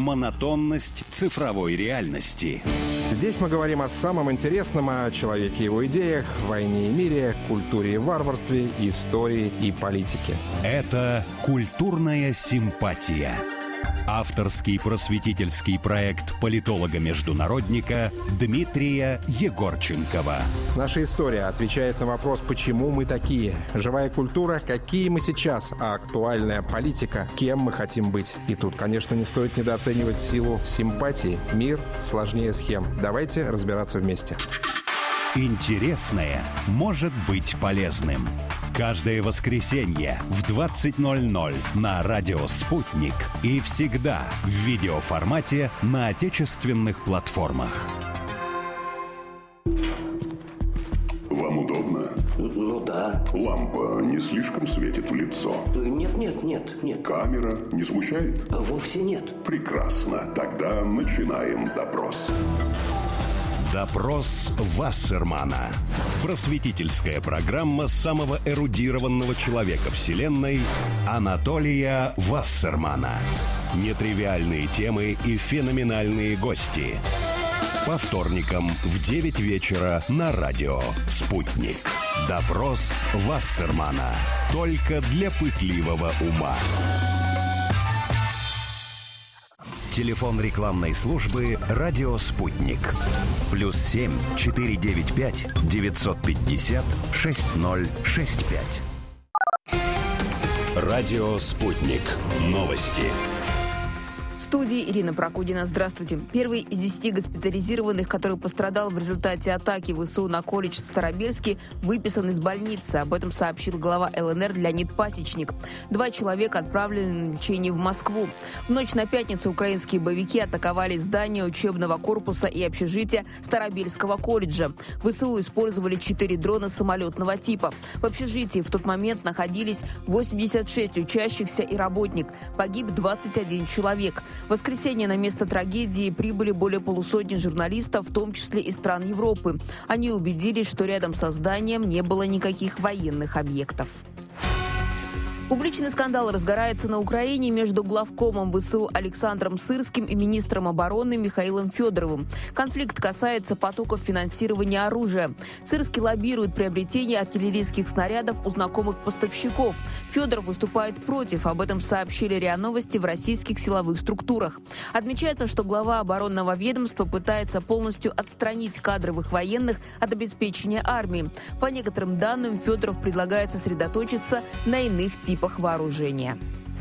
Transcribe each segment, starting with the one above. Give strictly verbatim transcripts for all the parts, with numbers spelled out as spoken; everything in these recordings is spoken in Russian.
монотонность цифровой реальности. Здесь мы говорим о самом интересном, о человеке и его идеях, войне и мире, культуре и варварстве, истории и политике. Это «Культурная симпатия». Авторский просветительский проект политолога-международника Дмитрия Егорченкова. Наша история отвечает на вопрос, почему мы такие. Живая культура, какие мы сейчас, а актуальная политика, кем мы хотим быть. И тут, конечно, не стоит недооценивать силу симпатии. Мир сложнее схем. Давайте разбираться вместе. Интересное может быть полезным. Каждое воскресенье в двадцать ноль ноль на радио «Спутник» и всегда в видеоформате на отечественных платформах. Вам удобно? Ну да. Лампа не слишком светит в лицо? Нет, нет, нет, нет. Камера не смущает? Вовсе нет. Прекрасно. Тогда начинаем допрос. Допрос Вассермана. Просветительская программа самого эрудированного человека Вселенной Анатолия Вассермана. Нетривиальные темы и феноменальные гости. По вторникам в девять вечера на радио «Спутник». Допрос Вассермана. Только для пытливого ума. Телефон рекламной службы «Радио Спутник». Плюс семь четыре девять пять девятьсот пятьдесят шесть ноль шесть пять. «Радио Спутник». Новости. В студии Ирина Прокудина. Здравствуйте. Первый из десяти госпитализированных, который пострадал в результате атаки ВСУ на колледж в Старобельске, выписан из больницы. Об этом сообщил глава ЛНР Леонид Пасечник. Два человека отправлены на лечение в Москву. В ночь на пятницу украинские боевики атаковали здание учебного корпуса и общежития Старобельского колледжа. ВСУ использовали четыре дрона самолетного типа. В общежитии в тот момент находились восемьдесят шесть учащихся и работник. Погиб двадцать один человек. В воскресенье на место трагедии прибыли более полусотни журналистов, в том числе из стран Европы. Они убедились, что рядом со зданием не было никаких военных объектов. Публичный скандал разгорается на Украине между главкомом ВСУ Александром Сырским и министром обороны Михаилом Федоровым. Конфликт касается потоков финансирования оружия. Сырский лоббирует приобретение артиллерийских снарядов у знакомых поставщиков. Федоров выступает против. Об этом сообщили РИА Новости в российских силовых структурах. Отмечается, что глава оборонного ведомства пытается полностью отстранить кадровых военных от обеспечения армии. По некоторым данным, Федоров предлагает сосредоточиться на иных типах вооружения.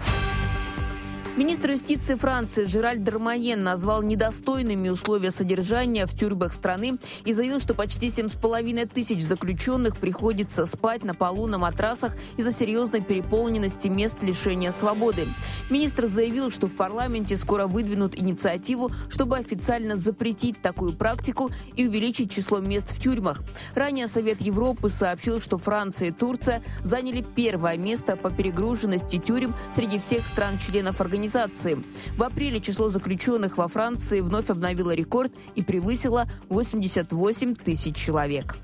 Министр юстиции Франции Жераль Дарманьен назвал недостойными условия содержания в тюрьмах страны и заявил, что почти семь с половиной тысяч заключенных приходится спать на полу на матрасах из-за серьезной переполненности мест лишения свободы. Министр заявил, что в парламенте скоро выдвинут инициативу, чтобы официально запретить такую практику и увеличить число мест в тюрьмах. Ранее Совет Европы сообщил, что Франция и Турция заняли первое место по перегруженности тюрем среди всех стран-членов организации. В апреле число заключенных во Франции вновь обновило рекорд и превысило восемьдесят восемь тысяч человек.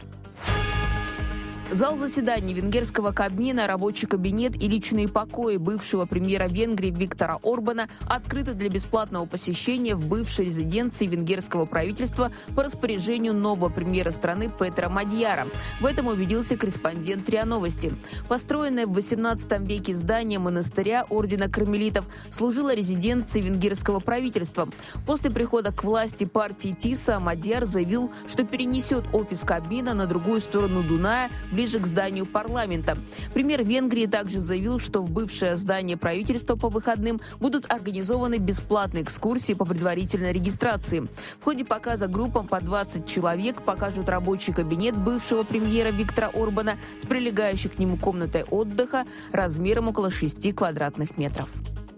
Зал заседаний венгерского Кабмина, рабочий кабинет и личные покои бывшего премьера Венгрии Виктора Орбана открыты для бесплатного посещения в бывшей резиденции венгерского правительства по распоряжению нового премьера страны Петра Мадьяра. В этом убедился корреспондент РИА Новости. Построенное в восемнадцатом веке здание монастыря ордена кармелитов служило резиденцией венгерского правительства. После прихода к власти партии ТИСа Мадьяр заявил, что перенесет офис Кабмина на другую сторону Дуная, ближе к зданию парламента. Премьер Венгрии также заявил, что в бывшее здание правительства по выходным будут организованы бесплатные экскурсии по предварительной регистрации. В ходе показа группам по двадцать человек покажут рабочий кабинет бывшего премьера Виктора Орбана с прилегающей к нему комнатой отдыха размером около шести квадратных метров.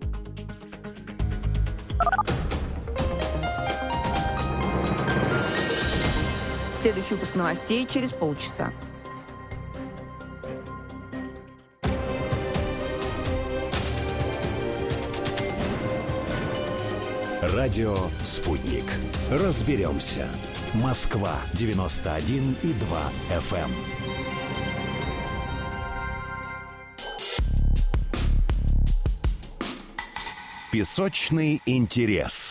Следующий выпуск новостей через полчаса. Радио «Спутник». Разберемся. Москва девяносто один и два эф эм. Песочный интерес.